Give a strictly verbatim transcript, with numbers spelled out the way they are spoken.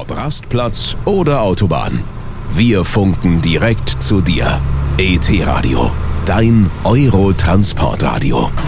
Ob Rastplatz oder Autobahn. Wir funken direkt zu dir. E T Radio, dein Euro-Transportradio.